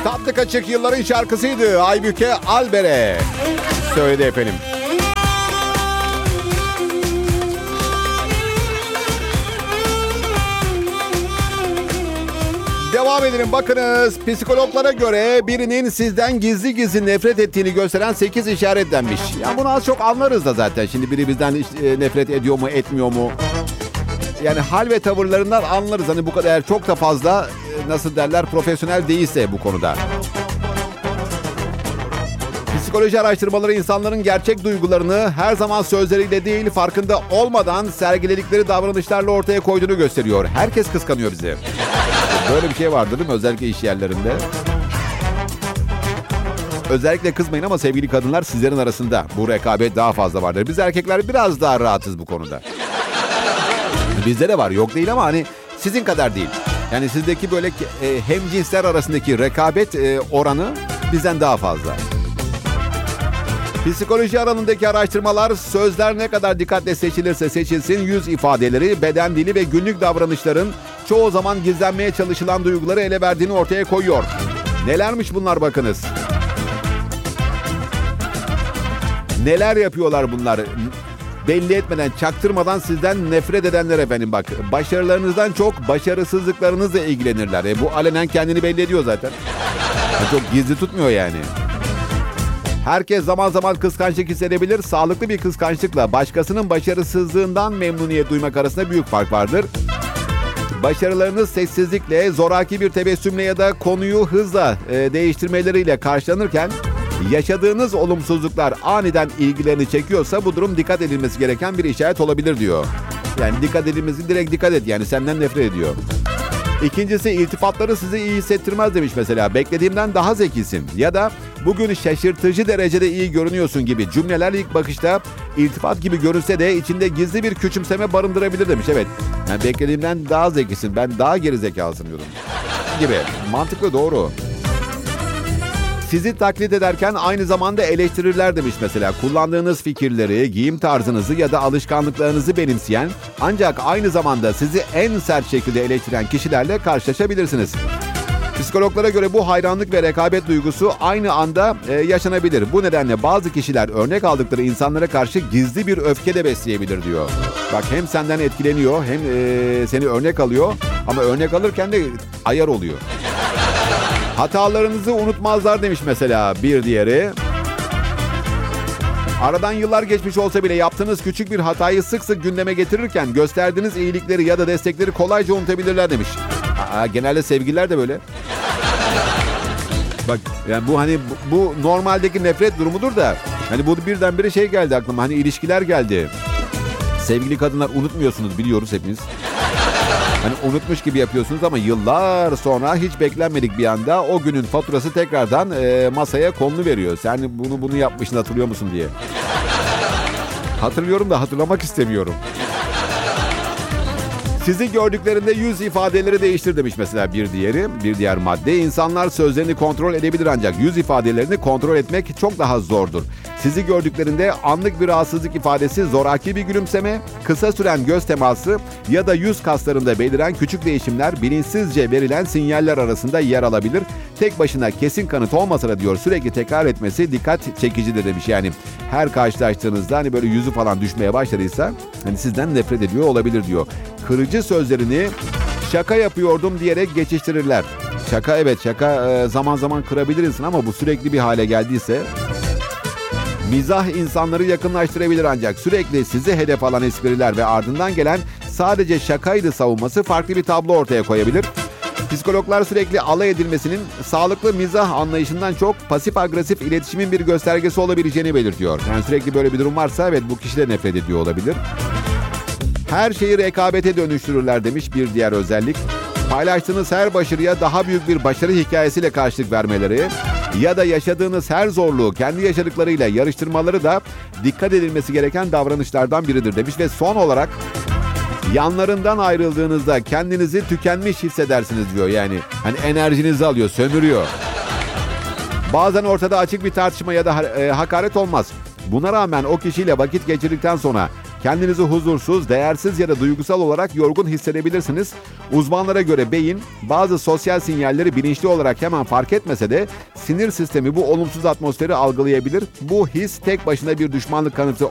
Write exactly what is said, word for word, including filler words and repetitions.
Tatlı Kaçık yılların şarkısıydı. Aybüke Alber'e söyledi efendim. Devam edelim. Bakınız, psikologlara göre birinin sizden gizli gizli nefret ettiğini gösteren sekiz işaret denmiş. Ya bunu az çok anlarız da zaten. Şimdi biri bizden nefret ediyor mu, etmiyor mu? Yani hal ve tavırlarından anlarız. Hani bu kadar çok da fazla, nasıl derler, profesyonel değilse bu konuda. Psikoloji araştırmaları insanların gerçek duygularını her zaman sözleriyle değil, farkında olmadan sergiledikleri davranışlarla ortaya koyduğunu gösteriyor. Herkes kıskanıyor bizi. Böyle bir şey vardır değil mi? Özellikle iş yerlerinde. Özellikle kızmayın ama sevgili kadınlar, sizlerin arasında bu rekabet daha fazla vardır. Biz erkekler biraz daha rahatız bu konuda. Bizde de var, yok değil ama hani sizin kadar değil. Yani sizdeki böyle e, hemcinsler arasındaki rekabet e, oranı bizden daha fazla. Psikoloji alanındaki araştırmalar, sözler ne kadar dikkatle seçilirse seçilsin, yüz ifadeleri, beden dili ve günlük davranışların çoğu zaman gizlenmeye çalışılan duyguları ele verdiğini ortaya koyuyor. Nelermiş bunlar bakınız. Neler yapıyorlar bunlar? Belli etmeden, çaktırmadan sizden nefret edenler efendim bak. Başarılarınızdan çok başarısızlıklarınızla ilgilenirler. E, bu alenen kendini belli ediyor zaten. Yani çok gizli tutmuyor yani. Herkes zaman zaman kıskançlık hissedebilir. Sağlıklı bir kıskançlıkla başkasının başarısızlığından memnuniyet duymak arasında büyük fark vardır. Başarılarınız sessizlikle, zoraki bir tebessümle ya da konuyu hızla e, değiştirmeleriyle karşılanırken yaşadığınız olumsuzluklar aniden ilgilerini çekiyorsa bu durum dikkat edilmesi gereken bir işaret olabilir diyor. Yani dikkat edilmesi, direkt dikkat et, yani senden nefret ediyor. İkincisi, iltifatları sizi iyi hissettirmez demiş mesela. Beklediğimden daha zekisin ya da bugün şaşırtıcı derecede iyi görünüyorsun gibi cümleler ilk bakışta iltifat gibi görünse de içinde gizli bir küçümseme barındırabilir demiş. Evet, yani beklediğimden daha zekisin, ben daha gerizekalısın diyorum gibi. Mantıklı, doğru. Sizi taklit ederken aynı zamanda eleştirirler demiş mesela. Kullandığınız fikirleri, giyim tarzınızı ya da alışkanlıklarınızı benimseyen ancak aynı zamanda sizi en sert şekilde eleştiren kişilerle karşılaşabilirsiniz. Psikologlara göre bu hayranlık ve rekabet duygusu aynı anda e, yaşanabilir. Bu nedenle bazı kişiler örnek aldıkları insanlara karşı gizli bir öfke de besleyebilir diyor. Bak, hem senden etkileniyor hem e, seni örnek alıyor ama örnek alırken de ayar oluyor. Hatalarınızı unutmazlar demiş mesela bir diğeri. Aradan yıllar geçmiş olsa bile yaptığınız küçük bir hatayı sık sık gündeme getirirken gösterdiğiniz iyilikleri ya da destekleri kolayca unutabilirler demiş. Aa, genelde sevgililer de böyle. Bak yani bu hani bu, bu normaldeki nefret durumudur da hani bu birdenbire şey geldi aklıma, hani ilişkiler geldi. Sevgili kadınlar, unutmuyorsunuz, biliyoruz hepimiz. Hani unutmuş gibi yapıyorsunuz ama yıllar sonra hiç beklenmedik bir anda o günün faturası tekrardan e, masaya konulu veriyor. Sen bunu bunu yapmışsın, hatırlıyor musun diye. Hatırlıyorum da hatırlamak istemiyorum. Sizi gördüklerinde yüz ifadeleri değiştir demiş mesela bir diğeri. Bir diğer madde, insanlar sözlerini kontrol edebilir ancak yüz ifadelerini kontrol etmek çok daha zordur. Sizi gördüklerinde anlık bir rahatsızlık ifadesi, zoraki bir gülümseme, kısa süren göz teması ya da yüz kaslarında beliren küçük değişimler bilinçsizce verilen sinyaller arasında yer alabilir. Tek başına kesin kanıt olmasa da diyor sürekli tekrar etmesi dikkat çekicidir demiş. Yani her karşılaştığınızda hani böyle yüzü falan düşmeye başladıysa hani sizden nefret ediyor olabilir diyor. Kırıcı sözlerini şaka yapıyordum diyerek geçiştirirler. Şaka, evet, şaka zaman zaman kırabilir insan ama bu sürekli bir hale geldiyse... Mizah insanları yakınlaştırabilir ancak sürekli sizi hedef alan espriler ve ardından gelen sadece şakaydı savunması farklı bir tablo ortaya koyabilir. Psikologlar sürekli alay edilmesinin sağlıklı mizah anlayışından çok pasif agresif iletişimin bir göstergesi olabileceğini belirtiyor. Yani sürekli böyle bir durum varsa evet, bu kişi de nefret ediyor olabilir. Her şeyi rekabete dönüştürürler demiş bir diğer özellik. Paylaştığınız her başarıya daha büyük bir başarı hikayesiyle karşılık vermeleri ya da yaşadığınız her zorluğu kendi yaşadıklarıyla yarıştırmaları da dikkat edilmesi gereken davranışlardan biridir demiş. Ve son olarak yanlarından ayrıldığınızda kendinizi tükenmiş hissedersiniz diyor. Yani hani enerjinizi alıyor, sömürüyor. Bazen ortada açık bir tartışma ya da hakaret olmaz. Buna rağmen o kişiyle vakit geçirdikten sonra Kendinizi huzursuz, değersiz ya da duygusal olarak yorgun hissedebilirsiniz. Uzmanlara göre beyin bazı sosyal sinyalleri bilinçli olarak hemen fark etmese de sinir sistemi bu olumsuz atmosferi algılayabilir. Bu his tek başına bir düşmanlık kanıtı